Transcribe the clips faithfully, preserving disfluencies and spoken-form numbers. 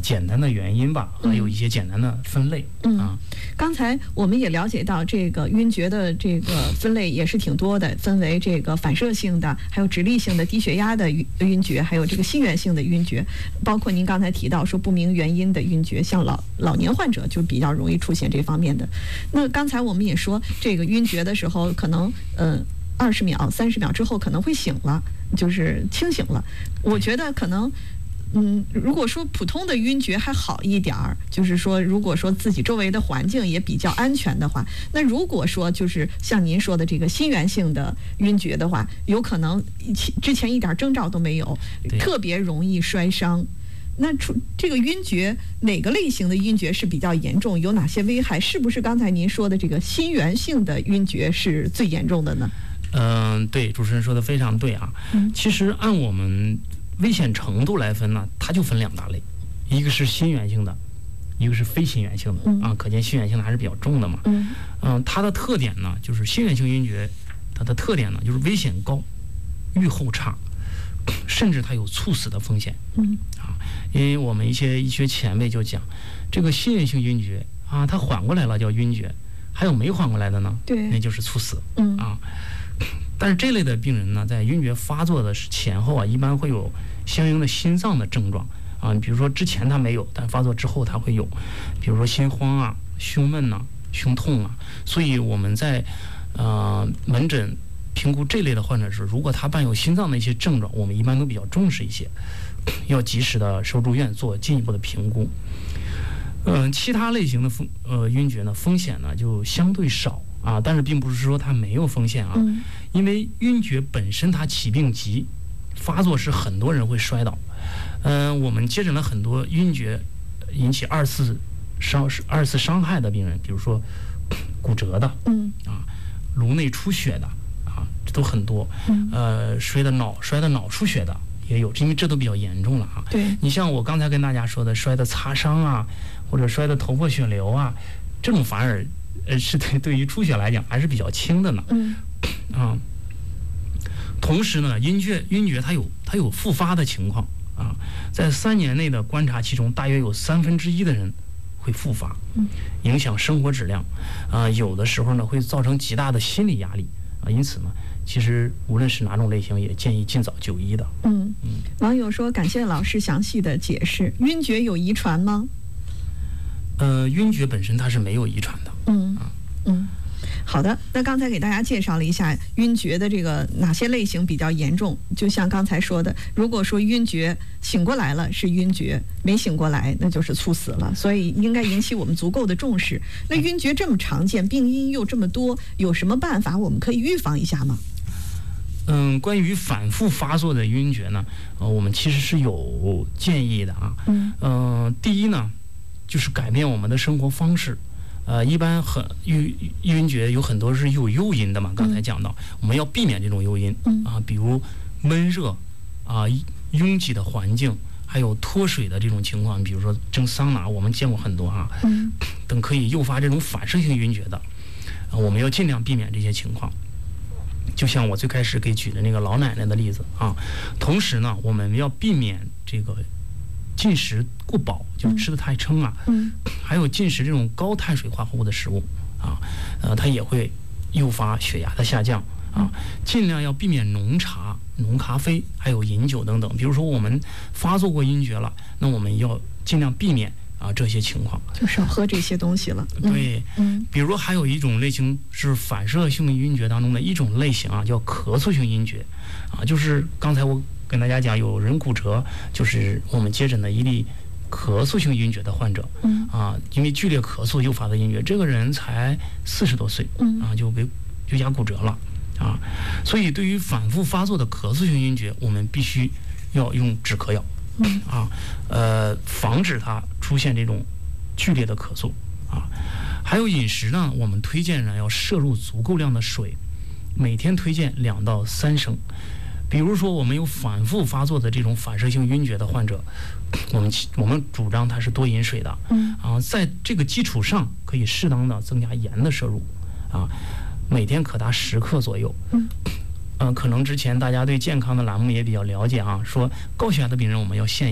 简单的原因吧，还有一些简单的分类、 嗯、 啊。 刚才我们也了解到，这个晕厥的这个分类也是挺多的，分为这个反射性的，还有直立性的低血压的晕晕厥，还有这个心源性的晕厥，包括您刚才提到说不明原因的晕厥，像老老年患者就比较容易出现这方面的。那刚才我们也说，这个晕厥的时候，可能嗯二十秒、三十秒之后可能会醒了，就是清醒了。我觉得可能。嗯，如果说普通的晕厥还好一点儿，就是说，如果说自己周围的环境也比较安全的话，那如果说就是像您说的这个心源性的晕厥的话，有可能之前一点征兆都没有，特别容易摔伤。那出这个晕厥哪个类型的晕厥是比较严重？有哪些危害？是不是刚才您说的这个心源性的晕厥是最严重的呢？ 嗯、呃，对，主持人说的非常对啊。嗯、其实按我们危险程度来分呢，它就分两大类，一个是心源性的，一个是非心源性的、嗯、啊。可见心源性的还是比较重的嘛。嗯，嗯它的特点呢，就是心源性晕厥，它的特点呢就是危险高，预后差，甚至它有猝死的风险。嗯啊，因为我们一些医学前辈就讲，这个心源性晕厥啊，它缓过来了叫晕厥，还有没缓过来的呢？对，那就是猝死。嗯啊。但是这类的病人呢，在晕厥发作的前后啊，一般会有相应的心脏的症状啊，比如说之前他没有，但发作之后他会有，比如说心慌啊、胸闷呐、胸痛啊。所以我们在呃门诊评估这类的患者时，如果他伴有心脏的一些症状，我们一般都比较重视一些，要及时的收住院做进一步的评估。嗯、呃，其他类型的风呃晕厥呢，风险呢就相对少。啊，但是并不是说它没有风险啊，嗯、因为晕厥本身它起病急，发作时很多人会摔倒。嗯、呃，我们接诊了很多晕厥引起二次伤二次伤害的病人，比如说骨折的，嗯啊，颅内出血的啊，这都很多。嗯、呃，摔的脑摔的脑出血的也有，因为这都比较严重了啊。对，你像我刚才跟大家说的，摔的擦伤啊，或者摔的头破血流啊，这种反而。呃，是对对于出血来讲还是比较轻的呢。嗯，啊，同时呢，晕厥晕厥它有它有复发的情况啊，在三年内的观察期中，大约有三分之一的人会复发，影响生活质量啊，有的时候呢会造成极大的心理压力啊，因此呢，其实无论是哪种类型，也建议尽早就医的。 嗯嗯，网友说感谢老师详细的解释，晕厥有遗传吗？ 呃，晕厥本身它是没有遗传的。嗯嗯，好的。那刚才给大家介绍了一下晕厥的这个哪些类型比较严重，就像刚才说的，如果说晕厥醒过来了是晕厥，没醒过来那就是猝死了，所以应该引起我们足够的重视。那晕厥这么常见，病因又这么多，有什么办法我们可以预防一下吗？ 嗯，关于反复发作的晕厥呢，呃，我们其实是有建议的啊。嗯，呃，第一呢，就是改变我们的生活方式。呃，一般很晕晕厥有很多是有诱因的嘛，刚才讲到，嗯、我们要避免这种诱因、嗯、啊，比如闷热啊、拥挤的环境，还有脱水的这种情况，比如说蒸桑拿，我们见过很多啊，嗯、等可以诱发这种反射性晕厥的，啊，我们要尽量避免这些情况。就像我最开始给举的那个老奶奶的例子啊，同时呢，我们要避免这个进食过饱，就是吃的太撑啊，嗯，还有进食这种高碳水化合物的食物啊，呃，它也会诱发血压的下降啊。尽量要避免浓茶、浓咖啡，还有饮酒等等。比如说我们发作过晕厥了，那我们要尽量避免啊这些情况， 就少喝这些东西了。 对，嗯，比如还有一种类型是反射性晕厥当中的一种类型啊，叫咳嗽性晕厥啊，就是刚才我跟大家讲，有人骨折，就是我们接诊的一例咳嗽性晕厥的患者，嗯啊，因为剧烈咳嗽诱发的晕厥，这个人才四十多岁，嗯啊，就被就牙骨折了啊，所以对于反复发作的咳嗽性晕厥，我们必须要用止咳药，嗯啊，呃，防止它出现这种剧烈的咳嗽啊。还有饮食呢，我们推荐呢要摄入足够量的水，每天推荐两到三升。比如说，我们有反复发作的这种反射性晕厥的患者，我们我们主张他是多饮水的，嗯啊，在这个基础上可以适当的增加盐的摄入，啊，每天可达十克左右，嗯，呃，可能之前大家对健康的栏目也比较了解啊，说高血压的病人我们要限盐，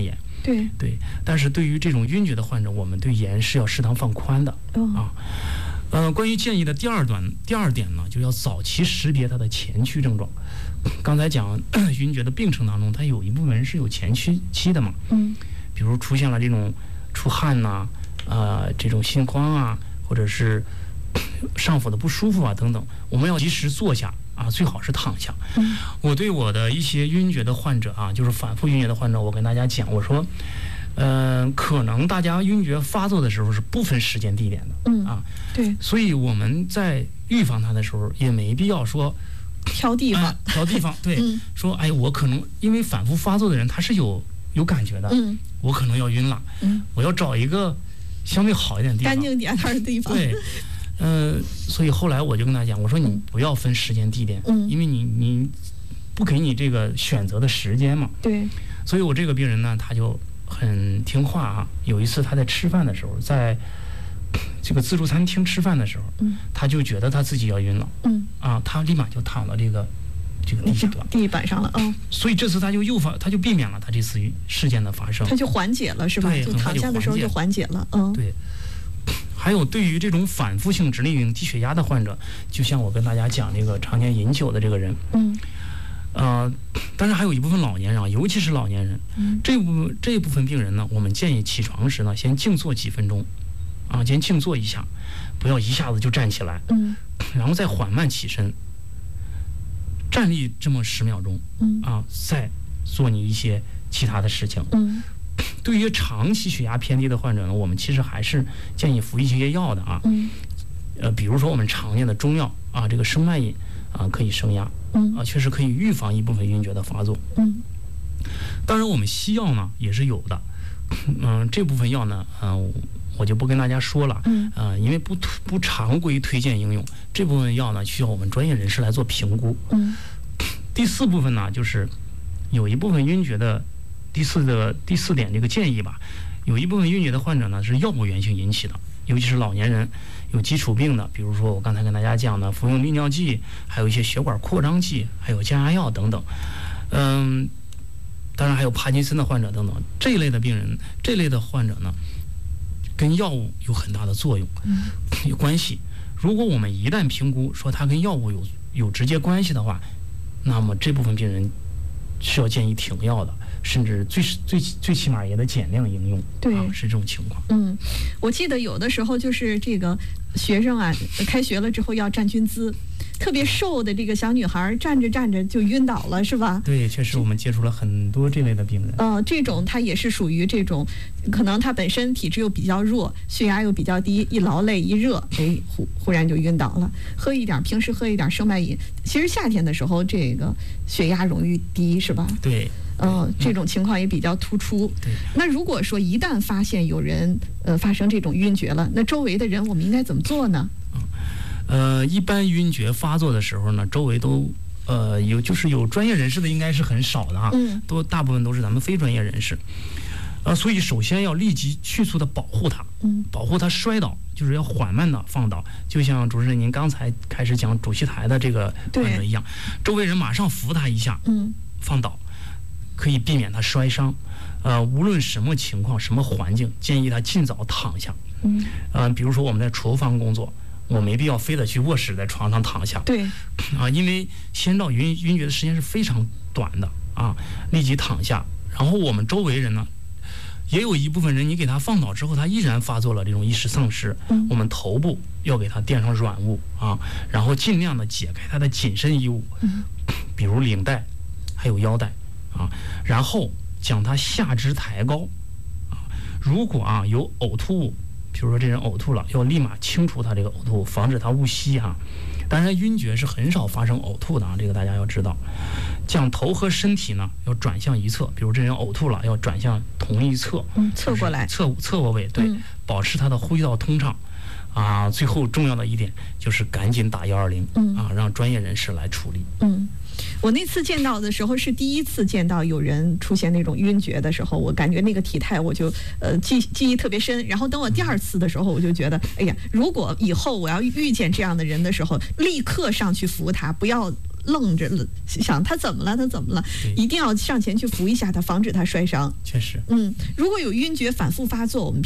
对对。但是对于这种晕厥的患者，我们对盐是要适当放宽的、哦、啊。呃，关于建议的第二段第二点呢，就要早期识别它的前驱症状。刚才讲晕厥的病程当中，它有一部分是有前驱期的嘛， 嗯， 比如出现了这种出汗呐、啊，呃，这种心慌啊，或者是上腹的不舒服啊等等，我们要及时坐下啊，最好是躺下。 嗯， 我对我的一些晕厥的患者啊，就是反复晕厥的患者，我跟大家讲，我说。嗯、呃，可能大家晕厥发作的时候是不分时间地点的， 嗯啊， 对， 所以我们在预防它的时候，也没必要说挑地方， 呃、挑地方，对， 嗯、 说哎，我可能因为反复发作的人他是有有感觉的， 嗯， 我可能要晕了， 嗯， 我要找一个相对好一点的地方， 干净点的地方， 对，呃，所以后来我就跟他讲，我说你不要分时间地点， 嗯， 因为你你不给你这个选择的时间嘛， 对， 所以我这个病人呢，他就。很听话啊！有一次他在吃饭的时候，在这个自助餐厅吃饭的时候， 嗯， 他就觉得他自己要晕了， 嗯， 啊，他立马就躺到这个这个地下了， 地板上了，嗯， 所以这次他就诱发，他就避免了他这次事件的发生， 他就缓解了，是吧？ 对， 就躺下的时候就缓解了，嗯， 对。还有对于这种反复性直立性低血压的患者，就像我跟大家讲这个常年饮酒的这个人， 嗯。 呃，当然还有一部分老年人啊，尤其是老年人， 嗯、 这部这一部分病人呢，我们建议起床时呢，先静坐几分钟，啊，先静坐一下，不要一下子就站起来， 嗯， 然后再缓慢起身，站立这么十秒钟， 嗯， 啊，再做你一些其他的事情， 嗯。 对于长期血压偏低的患者呢，我们其实还是建议服一些药的啊， 嗯， 呃，比如说我们常见的中药啊，这个生脉饮啊，可以升压。 嗯啊，确实可以预防一部分晕厥的发作。 嗯， 当然我们西药呢也是有的。嗯、呃，这部分药呢，嗯、呃，我就不跟大家说了。 嗯， 啊、呃，因为不不常规推荐应用，这部分药呢需要我们专业人士来做评估。 嗯， 第四部分呢，就是有一部分晕厥的第四的第四点这个建议吧，有一部分晕厥的患者呢是药物源性引起的，尤其是老年人。有基础病的，比如说我刚才跟大家讲的服用利尿剂，还有一些血管扩张剂，还有降压药等等。嗯，当然还有帕金森的患者等等这一类的病人，这类的患者呢，跟药物有很大的作用，有关系。如果我们一旦评估说它跟药物有有直接关系的话，那么这部分病人是要建议停药的。甚至最最最起码也得减量应用， 对、 啊，是这种情况。 嗯，我记得有的时候就是这个学生啊，开学了之后要站军姿，特别瘦的这个小女孩站着站着就晕倒了，是吧？ 对，确实我们接触了很多这类的病人。 呃，这种她也是属于这种，可能她本身体质又比较弱，血压又比较低，一劳累一热，哎，忽忽然就晕倒了。喝一点，平时喝一点生脉饮。其实夏天的时候，这个血压容易低，是吧？ 对。 嗯、呃，这种情况也比较突出。 对。 那如果说一旦发现有人呃发生这种晕厥了，那周围的人我们应该怎么做呢？ 嗯，呃，一般晕厥发作的时候呢，周围都呃有就是有专业人士的应该是很少的啊， 嗯， 都大部分都是咱们非专业人士。呃，所以首先要立即迅速的保护他， 嗯， 保护他摔倒，就是要缓慢的放倒，就像主持人您刚才开始讲主席台的这个患者一样，周围人马上扶他一下， 嗯， 放倒。可以避免他摔伤，呃，无论什么情况、什么环境，建议他尽早躺下。 嗯， 呃，比如说我们在厨房工作，我没必要非得去卧室在床上躺下。 对， 啊，因为先兆晕晕厥的时间是非常短的啊，立即躺下。然后我们周围人呢，也有一部分人，你给他放倒之后，他依然发作了这种意识丧失。 嗯， 我们头部要给他垫上软物啊，然后尽量的解开他的紧身衣物， 嗯， 比如领带，还有腰带。啊，然后将他下肢抬高，啊，如果啊有呕吐物，比如说这人呕吐了，要立马清除他这个呕吐物，防止他误吸哈。当然，晕厥是很少发生呕吐的啊，这个大家要知道。将头和身体呢要转向一侧，比如这人呕吐了，要转向同一侧， 嗯，侧过来， 侧侧过位，对， 嗯、 保持他的呼吸道通畅。啊，最后重要的一点就是赶紧打幺二零， 嗯啊，让专业人士来处理。 嗯，我那次见到的时候是第一次见到有人出现那种晕厥的时候，我感觉那个体态我就呃记记忆特别深。然后等我第二次的时候，我就觉得，哎呀，如果以后我要遇见这样的人的时候，立刻上去扶他，不要愣着了，想他怎么了，他怎么了，一定要上前去扶一下他，防止他摔伤。 确实， 嗯，如果有晕厥反复发作，我们